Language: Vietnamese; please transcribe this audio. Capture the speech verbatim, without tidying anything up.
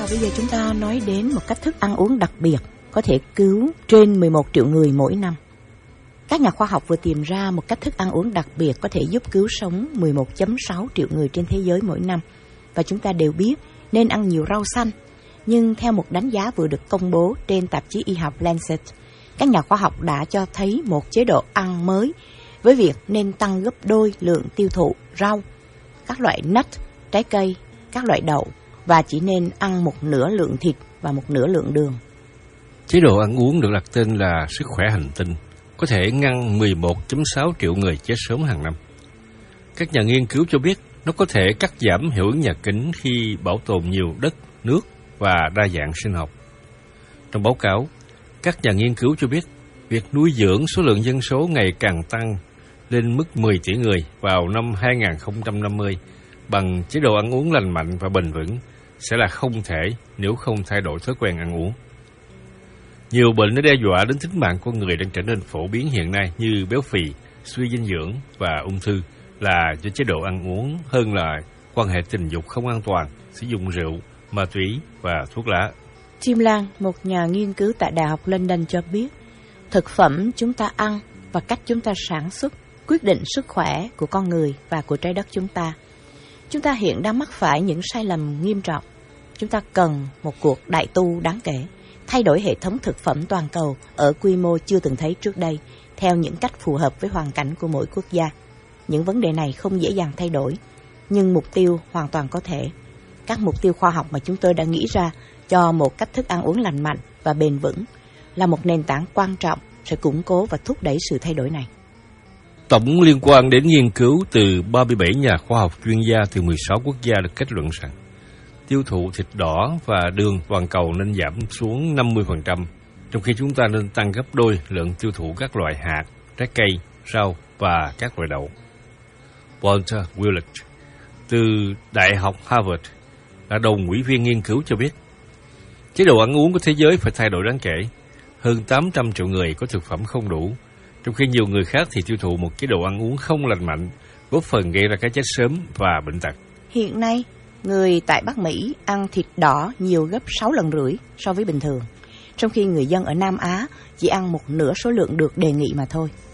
bây giờ chúng ta nói đến một cách thức ăn uống đặc biệt có thể cứu trên mười một triệu người mỗi năm. Các nhà khoa học vừa tìm ra một cách thức ăn uống đặc biệt có thể giúp cứu sống mười một phẩy sáu triệu người trên thế giới mỗi năm. Và chúng ta đều biết nên ăn nhiều rau xanh. Nhưng theo một đánh giá vừa được công bố trên tạp chí y học Lancet, các nhà khoa học đã cho thấy một chế độ ăn mới với việc nên tăng gấp đôi lượng tiêu thụ rau, các loại nut, trái cây, các loại đậu và chỉ nên ăn một nửa lượng thịt và một nửa lượng đường. Chế độ ăn uống được đặt tên là sức khỏe hành tinh, có thể ngăn mười một phẩy sáu triệu người chết sớm hàng năm. Các nhà nghiên cứu cho biết nó có thể cắt giảm hiệu ứng nhà kính khi bảo tồn nhiều đất, nước và đa dạng sinh học. Trong báo cáo, các nhà nghiên cứu cho biết việc nuôi dưỡng số lượng dân số ngày càng tăng lên mức mười tỷ người vào năm hai không năm mươi bằng chế độ ăn uống lành mạnh và bền vững sẽ là không thể nếu không thay đổi thói quen ăn uống. Nhiều bệnh đã đe dọa đến tính mạng con người đang trở nên phổ biến hiện nay như béo phì, suy dinh dưỡng và ung thư là do chế độ ăn uống hơn là quan hệ tình dục không an toàn, sử dụng rượu, ma túy và thuốc lá. Tim Lang, một nhà nghiên cứu tại Đại học London cho biết, thực phẩm chúng ta ăn và cách chúng ta sản xuất quyết định sức khỏe của con người và của trái đất chúng ta. Chúng ta hiện đang mắc phải những sai lầm nghiêm trọng. Chúng ta cần một cuộc đại tu đáng kể, thay đổi hệ thống thực phẩm toàn cầu ở quy mô chưa từng thấy trước đây, theo những cách phù hợp với hoàn cảnh của mỗi quốc gia. Những vấn đề này không dễ dàng thay đổi, nhưng mục tiêu hoàn toàn có thể. Các mục tiêu khoa học mà chúng tôi đã nghĩ ra cho một cách thức ăn uống lành mạnh và bền vững là một nền tảng quan trọng sẽ củng cố và thúc đẩy sự thay đổi này. Tổng liên quan đến nghiên cứu từ ba mươi bảy nhà khoa học chuyên gia từ mười sáu quốc gia được kết luận rằng tiêu thụ thịt đỏ và đường toàn cầu nên giảm xuống năm mươi phần trăm, trong khi chúng ta nên tăng gấp đôi lượng tiêu thụ các loại hạt, trái cây, rau và các loại đậu. Walter Willett từ Đại học Harvard là đồng ủy viên nghiên cứu cho biết, chế độ ăn uống của thế giới phải thay đổi đáng kể. Hơn tám trăm triệu người có thực phẩm không đủ, trong khi nhiều người khác thì tiêu thụ một chế độ ăn uống không lành mạnh, góp phần gây ra cái chết sớm và bệnh tật. Hiện nay, người tại Bắc Mỹ ăn thịt đỏ nhiều gấp sáu lần rưỡi so với bình thường, trong khi người dân ở Nam Á chỉ ăn một nửa số lượng được đề nghị mà thôi.